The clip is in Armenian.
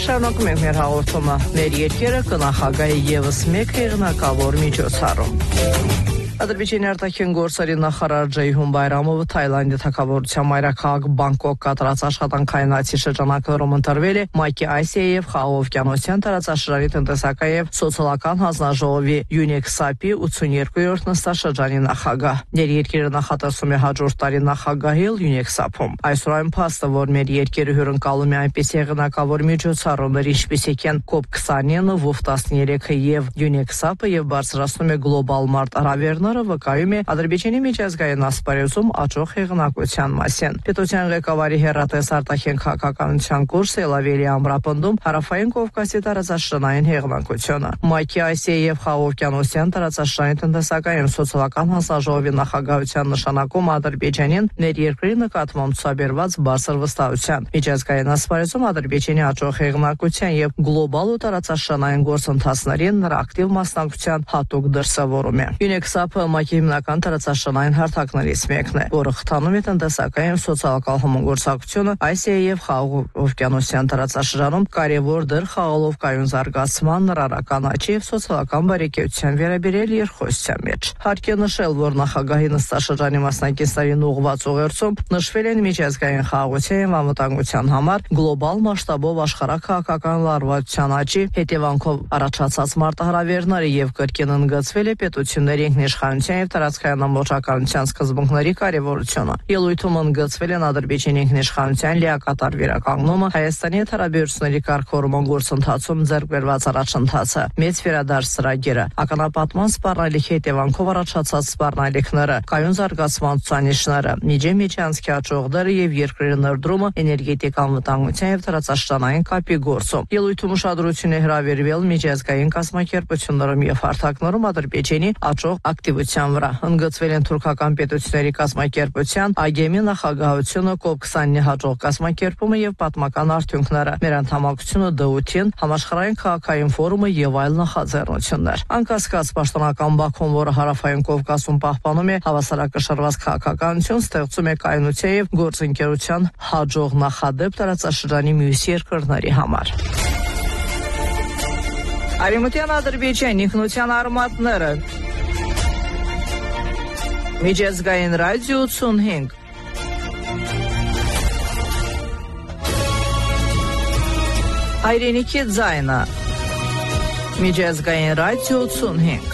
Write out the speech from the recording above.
Շարունակում ենք մեր հաղորդումը։ Մեր երկերը կնախագահի ևս մեկ հեղինակավոր միջոցառում։ Ադրբեջանի արտաքին գործերի նախարար Ջեյհուն Բայրամովը Թայլանդի թագավորության մայրաքաղաք Բանգկոկ կատարած աշխատանքային այցի շրջանակներում ընտրվել է ՄԱԿ-ի Ասիայի եւ Խաղաղօվկիանոսյան տարածաշրջանի տնտեսական եւ սոցիալական հանձնաժողովի UNECSAP-ի 82-րդ նստաշրջանի նախագահ։ Երկիրը նախատեսում է հաջորդ տարի նախագահել UNECSAP-ում։ Այսօր այն փաստը, որ մեր երկիրը հյուրընկալում է այնպես հեղինակավոր միջոցառումներ, ինչպիսիք են COP29, WOW13-ը եւ UNECSAP-ը եւ բարձրացնում է գլոբալ մարտահրավերները, վկայում է Ադրբեջանի միջազգային ասպարեզում աճող հեղինակության մասին։ Պետության ղեկավարի հեռատես արտաքին քաղաքականության կուրսը Էլավերի ամրապնդում Հարավային Կովկասի տարածաշրջանային հեղինակությունը։ ՄԱԿ-ի Ասիայի եւ Խաղաղօվկիանոսյան տարածաշրջանի տնտեսական եւ սոցիալական հանձնաժողովի նախագահության նշանակում Ադրբեջանին մեր երկրի նկատմամբ ցուցաբերված բարձր վստահության, միջազգային ասպարեզում Ադրբեջանի աճող հեղինակության եւ գլոբալ ու տարածաշրջանային գործընթացներին նրա ակտիվ մասնակցության հատուկ դրսևորում է։ UNECSAP-ը ՄԱԿ-ի հիմնական տարածաշրջանային հարթակներից մեկն է, որը խթանում է տնտեսական եւ սոցիալական համագործակցությունը Ասիայի եւ Խաղաղօվկիանոսյան տարածաշրջանում, կարևոր դեր խաղալով կայուն զարգացման, նրարական աճի եւ սոցիալական բարեկեցության վերաբերյալ երկխոսության մեջ։ Հարկ է նշել, որ նախագահի նստաշրջանի մասնակիցներին ուղղված ուղերձում նշվել են միջազգային խաղաղության եւ անվտանգության համար գլոբալ մասշտաբով աշխարհաքաղաքական լարվածության աճի հետևանքով առաջացած մարտահրավերները եւ կրկին ընդգծվել է պետությունների ինքնիշխանության եւ տարածքային ամբողջականության սկզբունքների կարևորությունը։ Ելույթում ընդգծվել են Ադրբեջանի ինքնիշխանության լիակատար վերականգնումը, Հայաստանի հարաբերությունների կարգավորման գործընթացում ձեռք բերված առաջընթացը, մեծ վերադարձ ծրագիրը, ականապատման սպառնալիքի հետևանքով առաջացած սպառնալիքները, կայուն զարգացման ցուցանիշները, միջանցքի աճող դերը եւ երկրի ներդրումը էներգետիկ անվտանգության եւ տարածաշրջանային կապի գործում։ Ելույթում ուշադրություն է հրավիրվել միջազգային կազմակերպություններում եւ հարթակներում Ադրբեջանի աճող ակտիվության վրա։ Ընդգծվել են թուրքական պետությունների կազմակերպության ԱԳՄ-ի նախագահությունը, COP29-ի հաջող կազմակերպումը եւ պատմական արդյունքները, մեր անդամակցությունը ԴՈՒԹ-ին, համաշխարհային քաղաքային ֆորումը եւ այլ նախաձեռնություններ։ Անկասկած պաշտոնական Բաքուն, որը Հարավային Կովկասում պահպանում է հավասարակշռված քաղաքականություն, ստեղծում է կայունության եւ գործընկերության հաջող նախադեպ տարածաշրջանի մյուս երկրների համար։ Արևմտյան Ադրբեջանի ինքնության արմատները Միջազգային ռադիո 85 Հայրենիքի ձայնը Միջազգային ռադիո 85